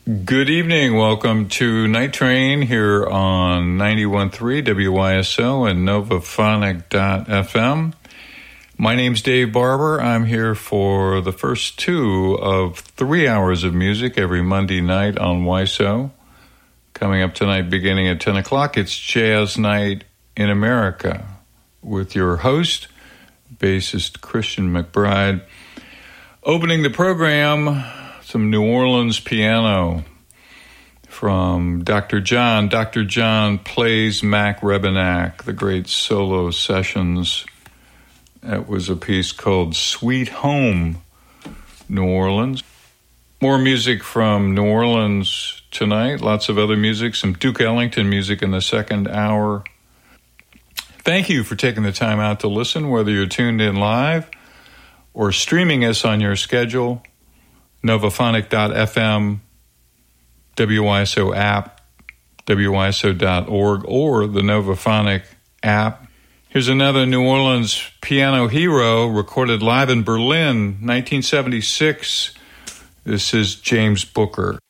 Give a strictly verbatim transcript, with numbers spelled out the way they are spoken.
Good evening. Welcome to Night Train here on ninety-one point three W Y S O and Novaphonic dot F M. My name's Dave Barber. I'm here for the first two of three hours of music every Monday night on W Y S O. Coming up tonight beginning at ten o'clock, it's Jazz Night in America with your host, bassist Christian McBride. Opening the program, some New Orleans piano from Doctor John. Doctor John plays Mac Rebennack, the great solo sessions. That was a piece called Sweet Home, New Orleans. More music from New Orleans tonight. Lots of other music. Some Duke Ellington music in the second hour. Thank you for taking the time out to listen, whether you're tuned in live or streaming us on your schedule. Novaphonic dot F M, W Y S O app, W Y S O dot org, or the Novaphonic app. Here's another New Orleans piano hero recorded live in Berlin, nineteen seventy-six. This is James Booker.